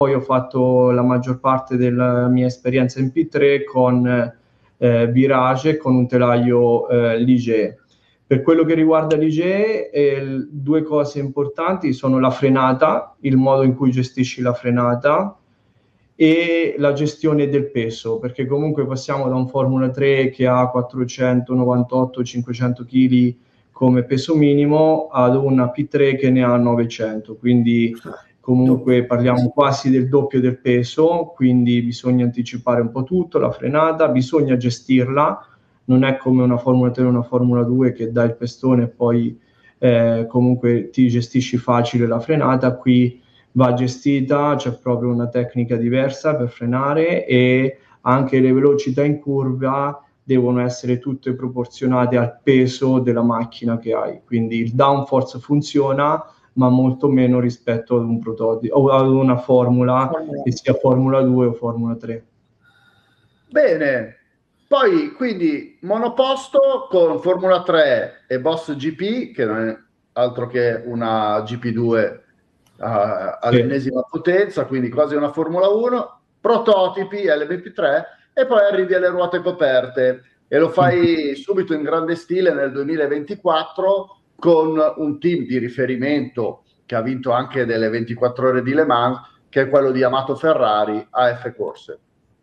poi ho fatto la maggior parte della mia esperienza in P3 con Virage, con un telaio Ligier. Per quello che riguarda l'IGE, due cose importanti sono la frenata, il modo in cui gestisci la frenata e la gestione del peso, perché comunque passiamo da un Formula 3 che ha 498-500 kg come peso minimo ad una P3 che ne ha 900, quindi comunque parliamo quasi del doppio del peso, quindi bisogna anticipare un po' tutto, la frenata, bisogna gestirla, non è come una Formula 3 o una Formula 2 che dà il pestone e poi comunque ti gestisci facile la frenata. Qui va gestita, c'è proprio una tecnica diversa per frenare e anche le velocità in curva devono essere tutte proporzionate al peso della macchina che hai, quindi il downforce funziona ma molto meno rispetto ad un prototipo o ad una formula che sia Formula 2 o Formula 3. Bene, poi quindi monoposto con Formula 3 e Boss GP, che non è altro che una GP2 all'ennesima potenza, quindi quasi una Formula 1, prototipi LMP3 e poi arrivi alle ruote coperte e lo fai subito in grande stile nel 2024 con un team di riferimento che ha vinto anche delle 24 ore di Le Mans, che è quello di Amato Ferrari AF Corse.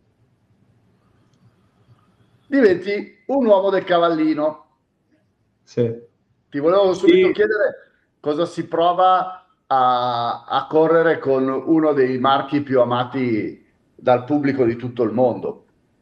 Diventi un uomo del cavallino. Sì. Ti volevo subito chiedere cosa si prova a correre con uno dei marchi più amati dal pubblico di tutto il mondo.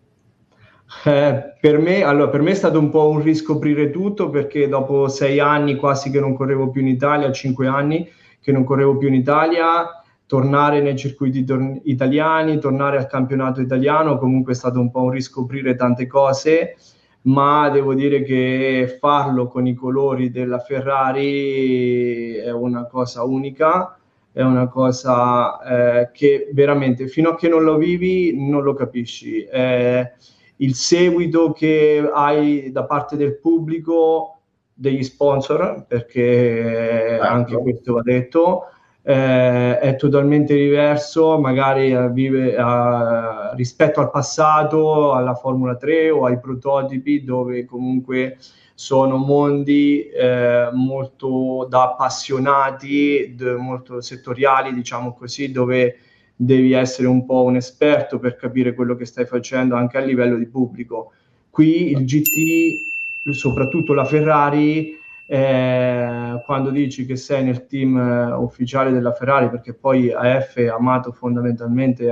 Per me è stato un po' un riscoprire tutto, perché dopo 6 anni quasi che non correvo più in Italia, 5 anni che non correvo più in Italia, tornare nei circuiti italiani, tornare al campionato italiano, comunque è stato un po' un riscoprire tante cose, ma devo dire che farlo con i colori della Ferrari è una cosa unica, è una cosa che veramente fino a che non lo vivi non lo capisci. Il seguito che hai da parte del pubblico, degli sponsor, perché anche questo va detto, è totalmente diverso, magari rispetto al passato, alla Formula 3 o ai prototipi, dove comunque sono mondi molto da appassionati, molto settoriali, diciamo così, dove devi essere un po' un esperto per capire quello che stai facendo anche a livello di pubblico. Qui il GT, soprattutto la Ferrari, quando dici che sei nel team ufficiale della Ferrari, perché poi AF Amato fondamentalmente è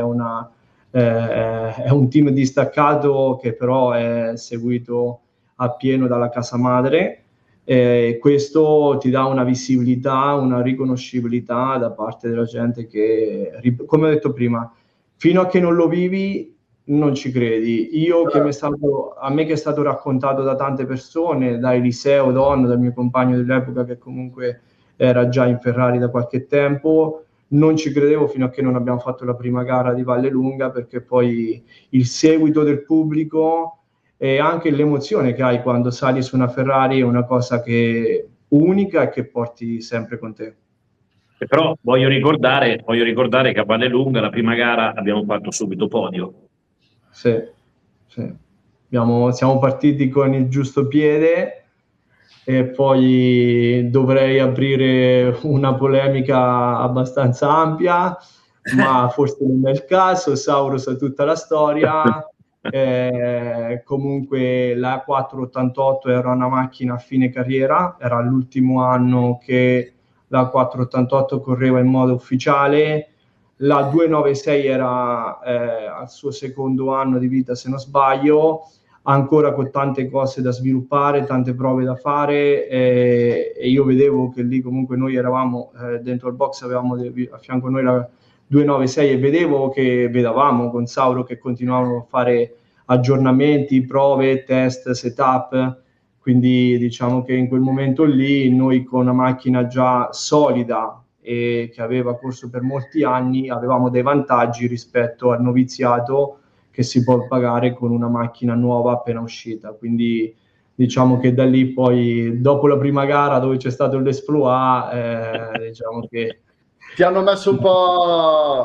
un team distaccato che però è seguito appieno dalla casa madre. Questo ti dà una visibilità, una riconoscibilità da parte della gente che, come ho detto prima, fino a che non lo vivi non ci credi. A me che è stato raccontato da tante persone, da Eliseo Don, dal mio compagno dell'epoca che comunque era già in Ferrari da qualche tempo, non ci credevo fino a che non abbiamo fatto la prima gara di Vallelunga, perché poi il seguito del pubblico e anche l'emozione che hai quando sali su una Ferrari è una cosa che unica e che porti sempre con te. Però voglio ricordare che a Vallelunga la prima gara abbiamo fatto subito podio. Sì. Siamo partiti con il giusto piede e poi dovrei aprire una polemica abbastanza ampia, ma forse non è il caso. Sauro sa tutta la storia. Comunque la 488 era una macchina a fine carriera, era l'ultimo anno che la 488 correva in modo ufficiale, la 296 era al suo secondo anno di vita se non sbaglio, ancora con tante cose da sviluppare, tante prove da fare, e io vedevo che lì comunque noi eravamo dentro il box, avevamo a fianco a noi la 296 e vedevamo con Sauro che continuavano a fare aggiornamenti, prove, test, setup, quindi diciamo che in quel momento lì noi con una macchina già solida e che aveva corso per molti anni avevamo dei vantaggi rispetto al noviziato che si può pagare con una macchina nuova appena uscita, quindi diciamo che da lì poi dopo la prima gara dove c'è stato l'esploit diciamo che ti hanno messo un po'